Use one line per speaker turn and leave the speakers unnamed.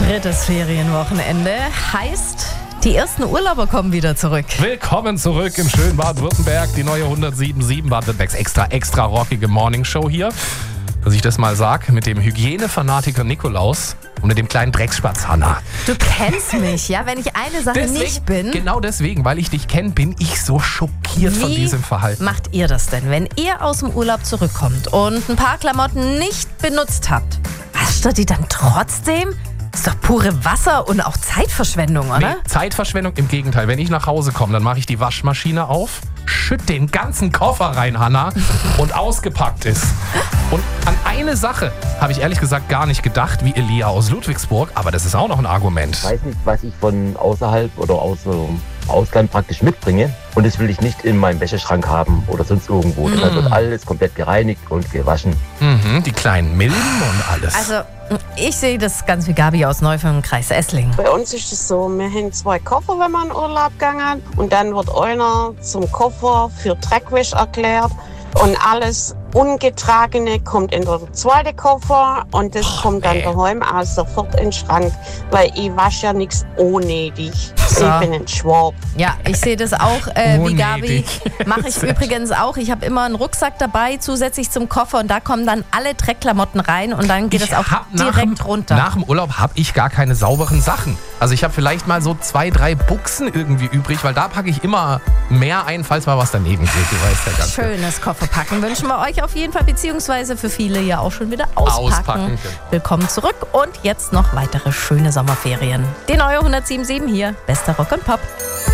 Drittes Ferienwochenende heißt, die ersten Urlauber kommen wieder zurück.
Willkommen zurück im schönen Baden-Württemberg. Die neue 107.7 Baden-Württembergs extra rockige Morningshow hier. Dass ich das mal sag, mit dem Hygienefanatiker Nikolaus und mit dem kleinen Drecksspatz Hanna.
Du kennst mich, ja? Wenn ich eine Sache nicht bin...
Genau deswegen, weil ich dich kenne, bin ich so schockiert von diesem Verhalten.
Wie macht ihr das denn, wenn ihr aus dem Urlaub zurückkommt und ein paar Klamotten nicht benutzt habt? Wascht ihr die dann trotzdem? Ist doch pure Wasser- und auch Zeitverschwendung, oder?
Nee, Zeitverschwendung im Gegenteil. Wenn ich nach Hause komme, dann mache ich die Waschmaschine auf, schütt den ganzen Koffer rein, Hanna, und ausgepackt ist. Und an eine Sache habe ich ehrlich gesagt gar nicht gedacht, wie Elia aus Ludwigsburg, aber das ist auch noch ein Argument.
Ich weiß nicht, was ich von außerhalb oder aus dem Ausland praktisch mitbringe. Und das will ich nicht in meinem Wäscheschrank haben oder sonst irgendwo. Deshalb wird alles komplett gereinigt und gewaschen.
Die kleinen Milben und alles.
Also, ich sehe das ganz wie Gabi aus Neufeld im Kreis Esslingen.
Bei uns ist es so, wir haben 2 Koffer, wenn man in Urlaub gegangen und dann wird einer zum Koffer für Dreckwäsche erklärt und alles Ungetragene kommt in den zweiten Koffer und das kommt dann daheim auch sofort in den Schrank, weil ich wasche ja nichts unnötig.
So.
Ich bin ein Schwab.
Ja, ich sehe das auch wie Gabi. Mache ich übrigens auch. Ich habe immer einen Rucksack dabei, zusätzlich zum Koffer und da kommen dann alle Dreckklamotten rein und dann geht es auch direkt runter.
Nach dem Urlaub habe ich gar keine sauberen Sachen. Also ich habe vielleicht mal so 2, 3 Buchsen irgendwie übrig, weil da packe ich immer mehr ein, falls mal was daneben geht. Du weißt ja ganz genau.
Schönes Kofferpacken wünschen wir euch auf jeden Fall, beziehungsweise für viele ja auch schon wieder auspacken.
Genau.
Willkommen zurück und jetzt noch weitere schöne Sommerferien. Die neue 107.7 hier, bester Rock und Pop.